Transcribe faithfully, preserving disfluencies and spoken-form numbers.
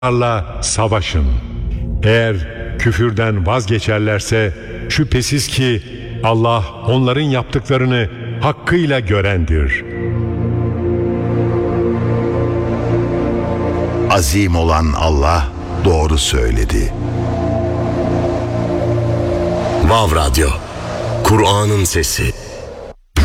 onlarla savaşın. Eğer küfürden vazgeçerlerse şüphesiz ki Allah onların yaptıklarını hakkıyla görendir. Azim olan Allah doğru söyledi. Vav Radyo, Kur'an'ın sesi.